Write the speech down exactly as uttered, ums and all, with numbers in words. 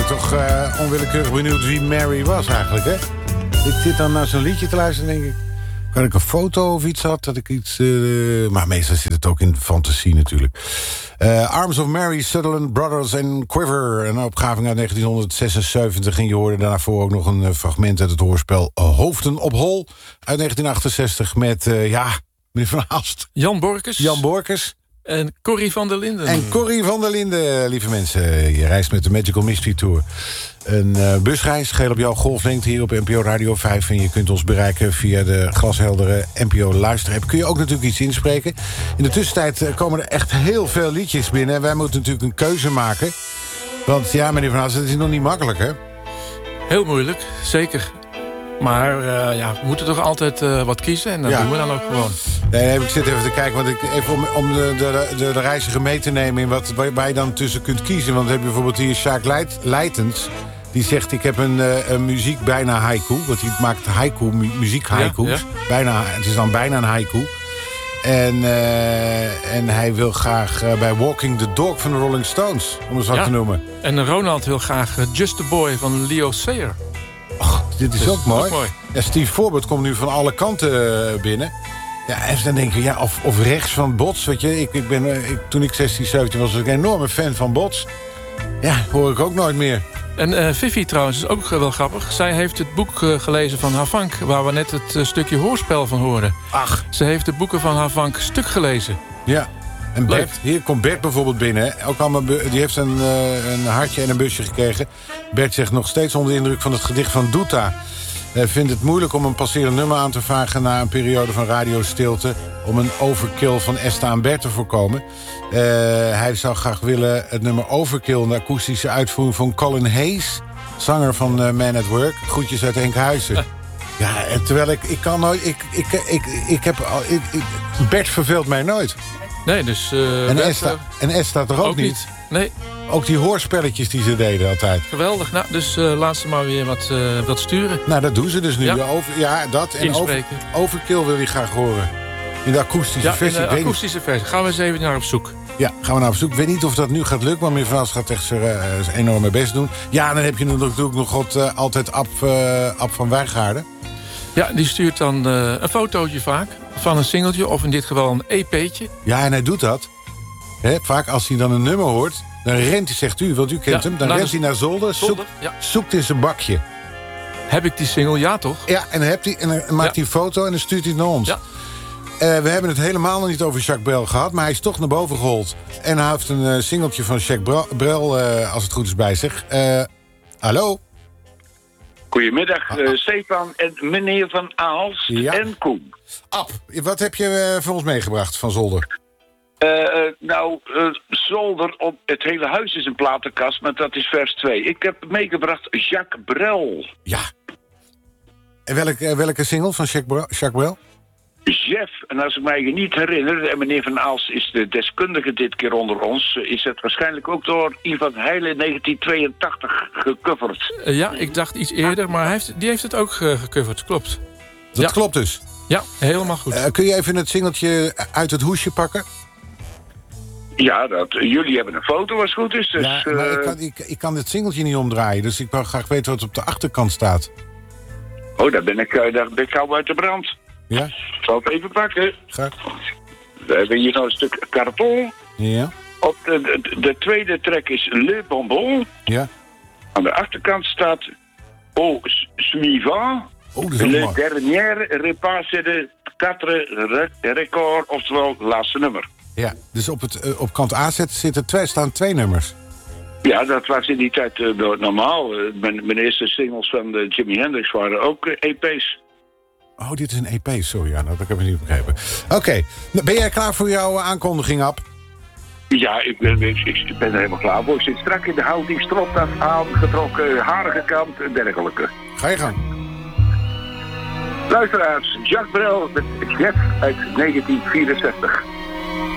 toch uh, onwillekeurig benieuwd wie Mary was eigenlijk, hè? Ik zit dan naar zo'n liedje te luisteren en denk ik... Kan ik een foto of iets had, dat ik iets... Uh, maar meestal zit het ook in fantasie natuurlijk. Uh, Arms of Mary, Sutherland Brothers en Quiver. Een opgave uit negentien zesenzeventig. En je hoorde daarvoor ook nog een uh, fragment uit het hoorspel Hoofden op Hol uit negentien achtenzestig met, uh, ja, meneer Van Aalst. Jan Borkes. Jan Borkes. En Corrie van der Linden. En Corrie van der Linden, lieve mensen. Je reist met de Magical Mystery Tour. Een uh, busreis, geel op jouw golflengte hier op N P O Radio vijf. En je kunt ons bereiken via de glasheldere N P O luisterapp. Kun je ook natuurlijk iets inspreken. In de tussentijd uh, komen er echt heel veel liedjes binnen. En wij moeten natuurlijk een keuze maken. Want ja, meneer Van Aalst, het is nog niet makkelijk, hè? Heel moeilijk, zeker. Maar uh, ja, we moeten toch altijd uh, wat kiezen. En dat ja. doen we dan ook gewoon. Nee, ik zit even te kijken, want ik, even om, om de, de, de, de reiziger mee te nemen... in wat waar je dan tussen kunt kiezen. Want dan heb je bijvoorbeeld hier Sjaak Leit, Leitens... die zegt, ik heb een, uh, een muziek bijna haiku. Want hij maakt haiku, mu muziek haiku's. Ja, ja. Bijna, het is dan bijna een haiku. En, uh, en hij wil graag uh, bij Walking the Dog van de Rolling Stones... om het wat ja. te noemen. En Ronald wil graag uh, Just a Boy van Leo Sayer. Och, dit is dus, ook mooi. Ook mooi. Ja, Steve Forbert komt nu van alle kanten binnen. Ja, en dan denk je, ja, of, of rechts van Bots, weet je. Ik, ik ben, ik, toen ik zestien, zeventien was, was ik een enorme fan van Bots. Ja, hoor ik ook nooit meer. En uh, Vivi trouwens is ook wel grappig. Zij heeft het boek uh, gelezen van Havank... waar we net het uh, stukje hoorspel van hoorden. Ach. Ze heeft de boeken van Havank stuk gelezen. Ja. En Bert, hier komt Bert bijvoorbeeld binnen. Ook allemaal, die heeft een, uh, een hartje en een busje gekregen. Bert zegt nog steeds onder de indruk van het gedicht van Doeta. Hij vindt het moeilijk om een passerend nummer aan te vragen... na een periode van radiostilte... om een overkill van Esta en Bert te voorkomen. Uh, hij zou graag willen het nummer Overkill... een akoestische uitvoering van Colin Hayes... zanger van uh, Man at Work. Groetjes uit Enkhuizen. Ja, ja en terwijl ik, ik kan nooit... Ik, ik, ik, ik, ik heb, ik, ik, Bert verveelt mij nooit. Nee, dus... Uh, en, Bert, Esta, uh, en Esta toch ook, ook niet? niet? Nee. Ook die hoorspelletjes die ze deden altijd. Geweldig. Nou, dus uh, laat ze maar weer wat, uh, wat sturen. Nou, dat doen ze dus nu. Ja, over, ja dat. En over, Overkill wil je graag horen. In de akoestische ja, versie. in de akoestische versie. Gaan we eens even naar op zoek. Ja, gaan we naar op zoek. Ik weet niet of dat nu gaat lukken, maar meneer Van Aalst gaat echt zijn uh, enorme best doen. Ja, dan heb je natuurlijk nog God, uh, altijd Ab, uh, Ab van Wijngaarden. Ja, die stuurt dan uh, een fotootje vaak van een singeltje, of in dit geval een E P'tje. Ja, en hij doet dat. He, vaak als hij dan een nummer hoort, dan rent hij, zegt u, want u kent ja, hem... dan rent hij naar Zolder, Zolder zoekt, ja. zoekt in zijn bakje. Heb ik die single? Ja, toch? Ja, en dan, hebt hij, en dan maakt ja. hij een foto en dan stuurt hij het naar ons. Ja. Uh, we hebben het helemaal nog niet over Jacques Brel gehad... maar hij is toch naar boven gehold. En hij heeft een uh, singeltje van Jacques Brel, uh, als het goed is, bij zich. Uh, hallo? Goedemiddag, uh, Stefan en meneer Van Aalst ja. en Koen. Ab, wat heb je uh, voor ons meegebracht van Zolder? Uh, uh, nou, uh, Zolder, op het hele huis is een platenkast, maar dat is vers twee. Ik heb meegebracht Jacques Brel. Ja. En welke, uh, welke single van Jacques Brel? Jacques Brel? Jeff, en als ik mij niet herinner, en meneer Van Aalst is de deskundige dit keer onder ons... is het waarschijnlijk ook door Ivan Heijlen in negentien tweeëntachtig gecoverd. Uh, ja, ik dacht iets eerder, maar hij heeft, die heeft het ook uh, gecoverd, klopt. Dat ja. klopt dus? Ja, helemaal goed. Uh, kun je even het singeltje uit het hoesje pakken? Ja, dat, uh, jullie hebben een foto als het goed is. Dus, ja, maar uh... ik, kan, ik, ik kan dit singeltje niet omdraaien, dus ik wil graag weten wat op de achterkant staat. Oh, daar ben ik, uh, daar ben ik gauw uit de brand. Ja? Ik zal het even pakken. Graag. We hebben hier nog een stuk karton. Ja. Op de, de, de tweede track is Le Bonbon. Ja. Aan de achterkant staat Au Suivant. Oh, dat is Le mooi. Dernier Repas de Quatre Record, oftewel het laatste nummer. Ja, dus op, het, uh, op kant A zitten twee, staan twee nummers. Ja, dat was in die tijd uh, normaal. Uh, mijn, mijn eerste singles van uh, Jimi Hendrix waren ook uh, E P's. Oh, dit is een E P, sorry, ja, dat heb ik niet begrepen. Oké, okay. Ben jij klaar voor jouw aankondiging, Ab? Ja, ik ben, ik, ik ben er helemaal klaar voor. Ik zit strak in de houding, stropdas aangetrokken, haren gekamd en dergelijke. Ga je gang. Luisteraars, Jacques Brel met Jeff uit negentien vierenzestig.